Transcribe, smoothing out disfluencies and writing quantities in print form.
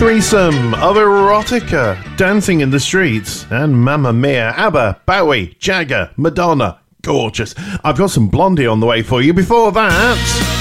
threesome of erotica, dancing in the streets, and Mamma Mia, ABBA, Bowie, Jagger, Madonna. Gorgeous. I've got some Blondie on the way for you. Before that,